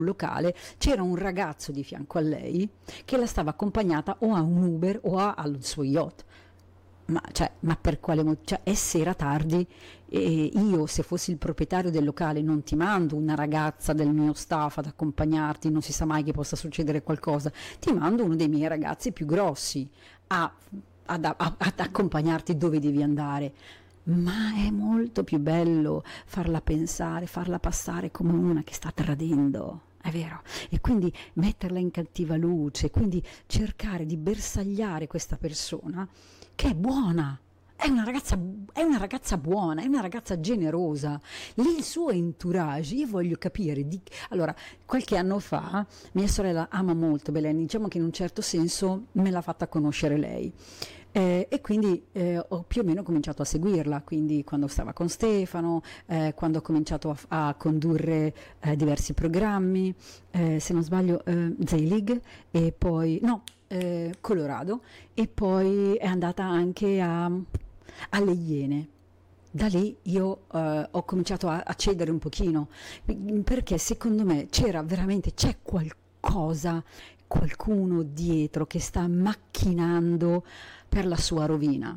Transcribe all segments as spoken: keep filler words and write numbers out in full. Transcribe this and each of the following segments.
locale c'era un ragazzo di fianco a lei che la stava accompagnata o a un Uber o a, al suo yacht. Ma, cioè, ma per quale motivo? Cioè, è sera tardi e io, se fossi il proprietario del locale, non ti mando una ragazza del mio staff ad accompagnarti, non si sa mai che possa succedere qualcosa, ti mando uno dei miei ragazzi più grossi a, ad, a, ad accompagnarti dove devi andare. Ma è molto più bello farla pensare, farla passare come una che sta tradendo. È vero, e quindi metterla in cattiva luce, quindi cercare di bersagliare questa persona che è buona, è una ragazza, è una ragazza buona, è una ragazza generosa. Lì il suo entourage, io voglio capire, di, allora, qualche anno fa mia sorella ama molto Belen, diciamo che in un certo senso me l'ha fatta conoscere lei. Eh, e quindi eh, ho più o meno cominciato a seguirla, quindi quando stava con Stefano, eh, quando ho cominciato a, a condurre eh, diversi programmi, eh, se non sbaglio eh, Zelig e poi no, eh, Colorado, e poi è andata anche a, alle Iene. Da lì io eh, ho cominciato a, a cedere un pochino, perché secondo me c'era veramente, c'è qualcosa, qualcuno dietro che sta macchinando per la sua rovina.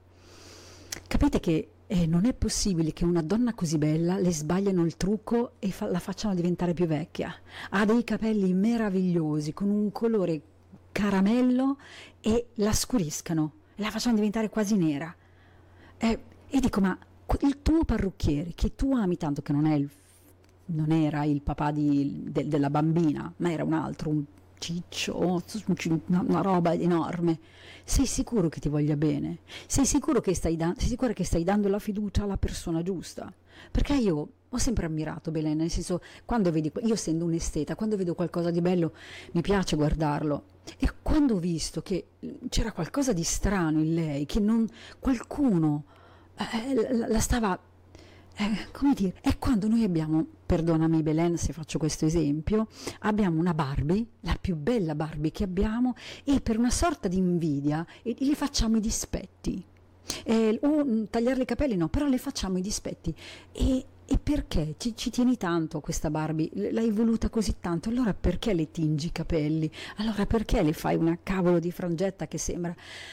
Capite che eh, non è possibile che una donna così bella le sbagliano il trucco e fa- la facciano diventare più vecchia. Ha dei capelli meravigliosi con un colore caramello e la scuriscano, la facciano diventare quasi nera. Eh, e dico, ma il tuo parrucchiere, che tu ami tanto, che non è il, non era il papà di, de, della bambina, ma era un altro, un ciccio, una, una roba enorme, sei sicuro che ti voglia bene? Sei sicuro che stai, da, sei sicura che stai dando la fiducia alla persona giusta? Perché io ho sempre ammirato Belen, nel senso, quando vedi, io essendo un esteta, quando vedo qualcosa di bello mi piace guardarlo, e quando ho visto che c'era qualcosa di strano in lei, che non, qualcuno eh, la, la stava Eh, come dire, è quando noi abbiamo, perdonami Belen se faccio questo esempio, abbiamo una Barbie, la più bella Barbie che abbiamo, e per una sorta di invidia e, gli facciamo i dispetti. Eh, o tagliare i capelli no, però le facciamo i dispetti. E, e perché ci, ci tieni tanto a questa Barbie? L'hai voluta così tanto, allora perché le tingi i capelli? Allora perché le fai una cavolo di frangetta che sembra...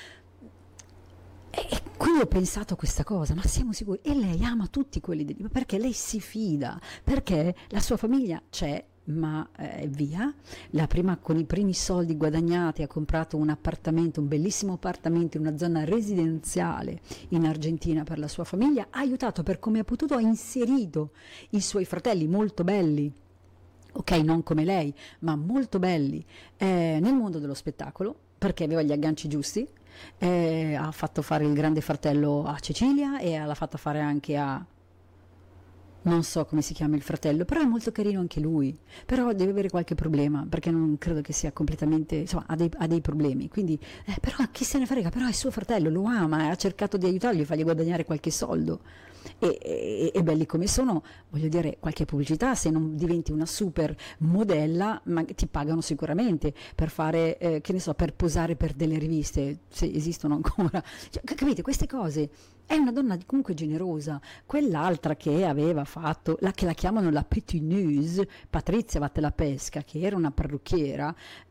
E quindi ho pensato a questa cosa, ma siamo sicuri? E lei ama tutti quelli del libro, perché lei si fida, perché la sua famiglia c'è, ma eh, via, la prima, con i primi soldi guadagnati ha comprato un appartamento, un bellissimo appartamento in una zona residenziale in Argentina per la sua famiglia, ha aiutato per come ha potuto, ha inserito i suoi fratelli molto belli, ok, non come lei, ma molto belli, eh, nel mondo dello spettacolo, perché aveva gli agganci giusti. Eh, ha fatto fare il Grande Fratello a Cecilia e l'ha fatta fare anche a, non so come si chiama il fratello, però è molto carino anche lui, però deve avere qualche problema, perché non credo che sia completamente, insomma, ha dei, ha dei problemi, quindi eh, però chi se ne frega, però è suo fratello, lo ama, ha cercato di aiutarlo, fargli guadagnare qualche soldo. E, e, e belli come sono, voglio dire, qualche pubblicità, se non diventi una super modella, ma ti pagano sicuramente per fare, eh, che ne so, per posare per delle riviste, se esistono ancora, cioè, capite, queste cose. È una donna comunque generosa. Quell'altra che aveva fatto, la che la chiamano la petineuse, Patrizia Vattelapesca, che era una parrucchiera,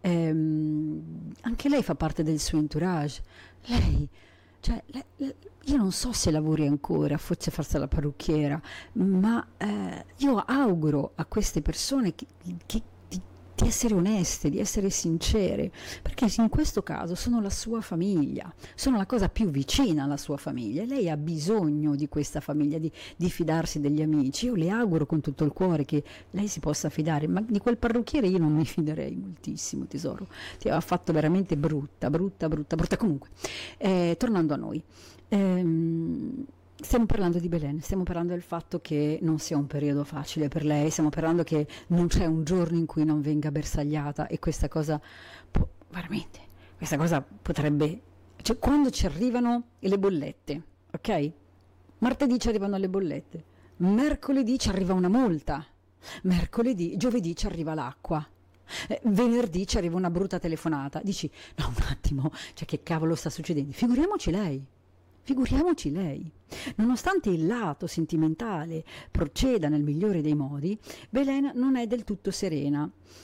ehm, anche lei fa parte del suo entourage. Lei, cioè, le, le, io non so se lavori ancora, forse farsi la parrucchiera, ma eh, io auguro a queste persone che, che di, di essere oneste, di essere sincere, perché in questo caso sono la sua famiglia, sono la cosa più vicina alla sua famiglia, e lei ha bisogno di questa famiglia, di, di fidarsi degli amici. Io le auguro con tutto il cuore che lei si possa fidare, ma di quel parrucchiere io non mi fiderei moltissimo, tesoro, ti ha fatto veramente brutta, brutta, brutta, brutta. Comunque, eh, tornando a noi, ehm, stiamo parlando di Belen, stiamo parlando del fatto che non sia un periodo facile per lei, stiamo parlando che non c'è un giorno in cui non venga bersagliata, e questa cosa può, veramente, questa cosa potrebbe, cioè quando ci arrivano le bollette, ok? Martedì ci arrivano le bollette, mercoledì ci arriva una multa, mercoledì, giovedì ci arriva l'acqua. Eh, venerdì ci arriva una brutta telefonata, dici no un attimo, cioè che cavolo sta succedendo? Figuriamoci lei. Figuriamoci lei. Nonostante il lato sentimentale proceda nel migliore dei modi, Belen non è del tutto serena.